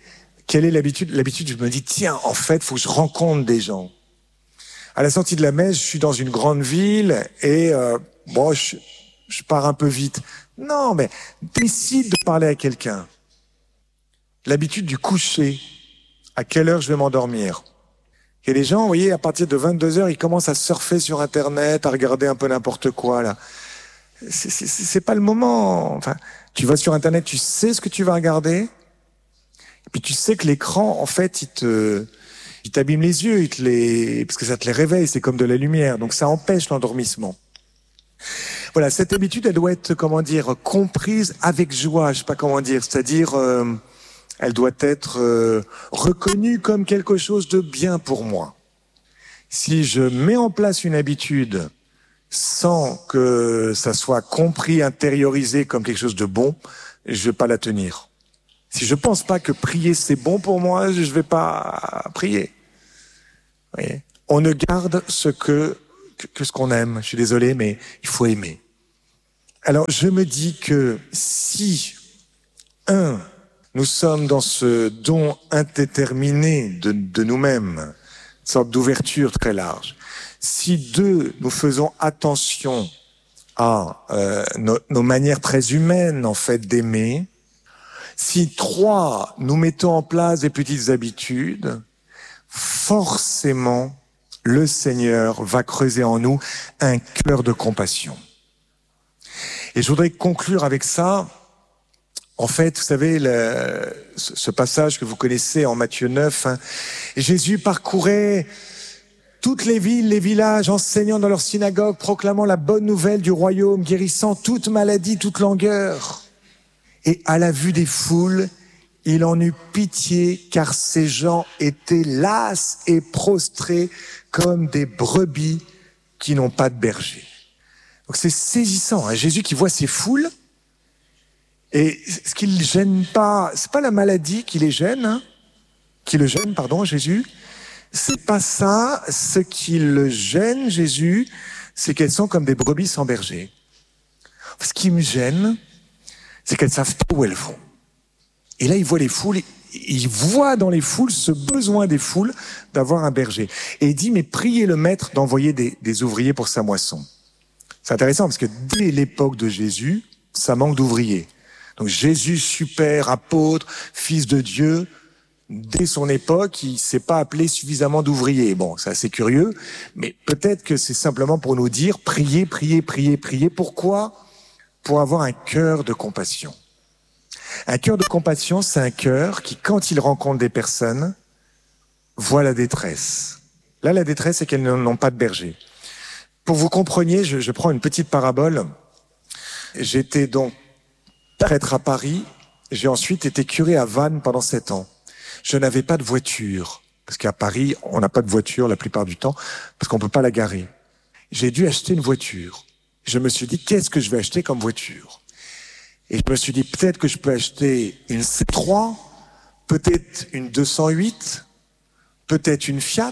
Quelle est l'habitude ? L'habitude, je me dis, tiens, en fait, faut que je rencontre des gens. À la sortie de la messe, je suis dans une grande ville et je pars un peu vite. Non, mais décide de parler à quelqu'un. L'habitude du coucher. À quelle heure je vais m'endormir ? Il y a des gens, vous voyez, à partir de 22h, ils commencent à surfer sur Internet, à regarder un peu n'importe quoi, là. C'est pas le moment. Enfin, tu vas sur Internet, tu sais ce que tu vas regarder. Et puis tu sais que l'écran, en fait, il t'abîme les yeux, parce que ça te les réveille, c'est comme de la lumière. Donc ça empêche l'endormissement. Voilà, cette habitude, elle doit être, comprise avec joie, je sais pas comment dire, c'est-à-dire, elle doit être reconnue comme quelque chose de bien pour moi. Si je mets en place une habitude sans que ça soit compris, intériorisé comme quelque chose de bon, je vais pas la tenir. Si je pense pas que prier c'est bon pour moi, je vais pas prier. Vous voyez, on ne garde ce que ce qu'on aime. Je suis désolé, mais il faut aimer. Alors, je me dis que si, nous sommes dans ce don indéterminé de nous-mêmes, une sorte d'ouverture très large. Si 2, nous faisons attention à nos manières très humaines, en fait, d'aimer. Si 3, nous mettons en place des petites habitudes, forcément, le Seigneur va creuser en nous un cœur de compassion. Et je voudrais conclure avec ça. En fait, vous savez, ce passage que vous connaissez en Matthieu 9, Jésus parcourait toutes les villes, les villages, enseignant dans leurs synagogues, proclamant la bonne nouvelle du royaume, guérissant toute maladie, toute langueur. Et à la vue des foules, il en eut pitié, car ces gens étaient lasses et prostrés comme des brebis qui n'ont pas de berger. Donc c'est saisissant, Jésus qui voit ces foules, et ce qui le gêne pas, c'est pas la maladie qui les gêne, Jésus. C'est pas ça. Ce qui le gêne, Jésus, c'est qu'elles sont comme des brebis sans berger. Ce qui me gêne, c'est qu'elles savent pas où elles vont. Et là, il voit les foules, il voit dans les foules ce besoin des foules d'avoir un berger. Et il dit, mais priez le maître d'envoyer des ouvriers pour sa moisson. C'est intéressant parce que dès l'époque de Jésus, ça manque d'ouvriers. Donc Jésus, super apôtre, fils de Dieu, dès son époque, il s'est pas appelé suffisamment d'ouvriers. Bon, c'est assez curieux, mais peut-être que c'est simplement pour nous dire, priez, priez, priez, priez. Pourquoi ? Pour avoir un cœur de compassion. Un cœur de compassion, c'est un cœur qui, quand il rencontre des personnes, voit la détresse. Là, la détresse, c'est qu'elles n'ont pas de berger. Pour vous compreniez, je prends une petite parabole. J'étais donc prêtre à Paris. J'ai ensuite été curé à Vannes pendant 7 ans. Je n'avais pas de voiture. Parce qu'à Paris, on n'a pas de voiture la plupart du temps, parce qu'on peut pas la garer. J'ai dû acheter une voiture. Je me suis dit, qu'est-ce que je vais acheter comme voiture ? Et je me suis dit, peut-être que je peux acheter une C3, peut-être une 208, peut-être une Fiat.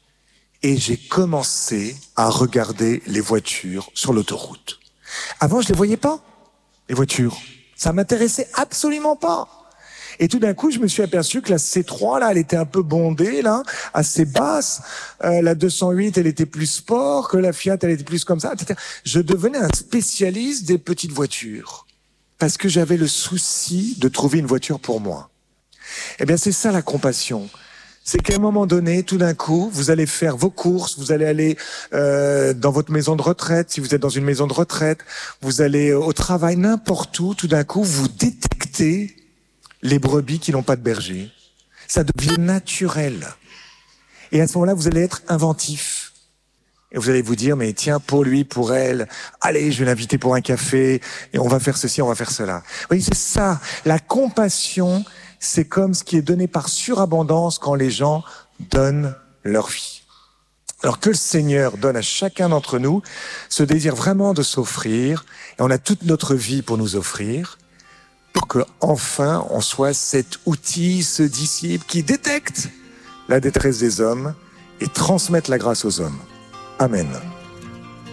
Et j'ai commencé à regarder les voitures sur l'autoroute. Avant, je les voyais pas, les voitures. Ça m'intéressait absolument pas. Et tout d'un coup, je me suis aperçu que la C3, là, elle était un peu bondée, là, assez basse. La 208, elle était plus sport, que la Fiat, elle était plus comme ça, etc. Je devenais un spécialiste des petites voitures. Parce que j'avais le souci de trouver une voiture pour moi. Eh bien, c'est ça la compassion. C'est qu'à un moment donné, tout d'un coup, vous allez faire vos courses, vous allez aller dans votre maison de retraite, si vous êtes dans une maison de retraite, vous allez au travail, n'importe où, tout d'un coup, vous détectez les brebis qui n'ont pas de berger. Ça devient naturel. Et à ce moment-là, vous allez être inventif. Et vous allez vous dire, mais tiens, pour lui, pour elle, allez, je vais l'inviter pour un café, et on va faire ceci, on va faire cela. Vous voyez, c'est ça. La compassion, c'est comme ce qui est donné par surabondance quand les gens donnent leur vie. Alors que le Seigneur donne à chacun d'entre nous ce désir vraiment de s'offrir, et on a toute notre vie pour nous offrir, pour que enfin on soit cet outil, ce disciple qui détecte la détresse des hommes et transmette la grâce aux hommes. Amen.